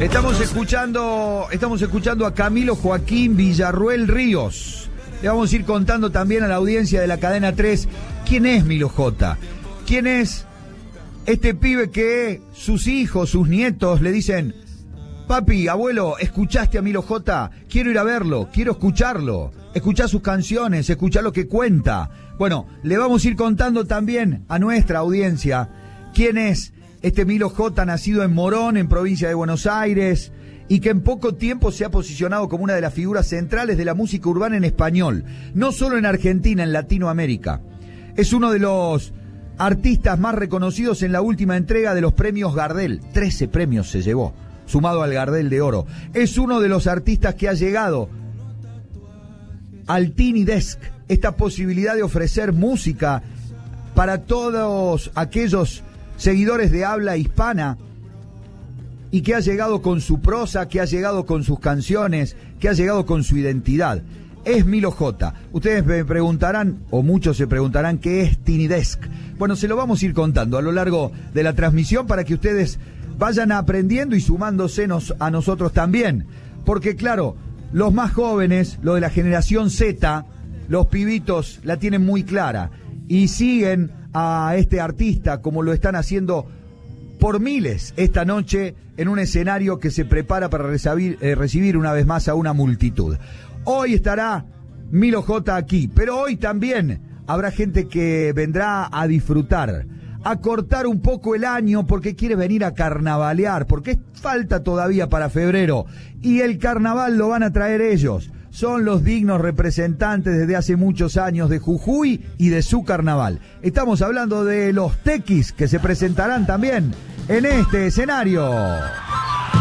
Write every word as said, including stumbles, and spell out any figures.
Estamos escuchando, estamos escuchando a Camilo Joaquín Villarruel Ríos. Le vamos a ir contando también a la audiencia de la cadena tres quién es Milo J. ¿Quién es este pibe que sus hijos, sus nietos le dicen: papi, abuelo, ¿escuchaste a Milo J? Quiero ir a verlo, quiero escucharlo, escuchar sus canciones, escuchar lo que cuenta. Bueno, le vamos a ir contando también a nuestra audiencia quién es este Milo J, nacido en Morón, en provincia de Buenos Aires, y que en poco tiempo se ha posicionado como una de las figuras centrales de la música urbana en español, no solo en Argentina, en Latinoamérica. Es uno de los artistas más reconocidos en la última entrega de los premios Gardel. trece premios se llevó, sumado al Gardel de Oro. Es uno de los artistas que ha llegado al Tiny Desk, esta posibilidad de ofrecer música para todos aquellos seguidores de habla hispana, y que ha llegado con su prosa, que ha llegado con sus canciones, que ha llegado con su identidad. Es Milo J. Ustedes me preguntarán, o muchos se preguntarán, ¿qué es Tiny Desk? Bueno, se lo vamos a ir contando a lo largo de la transmisión para que ustedes vayan aprendiendo y sumándose a nosotros también. Porque claro, los más jóvenes, los de la generación Z, los pibitos la tienen muy clara y siguen a este artista como lo están haciendo por miles esta noche en un escenario que se prepara para recibir, eh, recibir una vez más a una multitud. Hoy estará Milo J aquí, pero hoy también habrá gente que vendrá a disfrutar, a cortar un poco el año porque quiere venir a carnavalear, porque falta todavía para febrero y el carnaval lo van a traer ellos. Son los dignos representantes desde hace muchos años de Jujuy y de su carnaval. Estamos hablando de los Tequis, que se presentarán también en este escenario.